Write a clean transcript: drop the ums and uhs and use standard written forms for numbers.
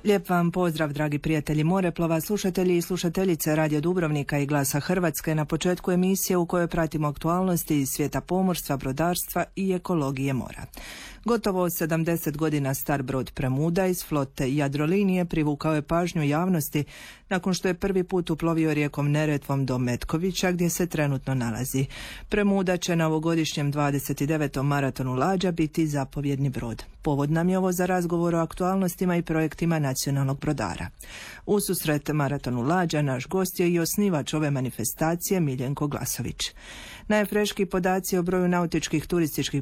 Lijep vam pozdrav, dragi prijatelji moreplova, slušatelji i slušateljice Radio Dubrovnika i Glasa Hrvatske na početku emisije u kojoj pratimo aktualnosti iz svijeta pomorstva, brodarstva i ekologije mora. Gotovo 70 godina star brod Premuda iz flote Jadrolinije privukao je pažnju javnosti nakon što je prvi put uplovio rijekom Neretvom do Metkovića gdje se trenutno nalazi. Premuda će na ovogodišnjem 29. maratonu lađa biti zapovjedni brod. Povod nam je ovo za razgovor o aktualnostima i projektima nacionalnog brodara. Ususret maratonu lađa naš gost je i osnivač ove manifestacije Miljenko Glasović. Najfreškiji podaci o broju nautičkih turističkih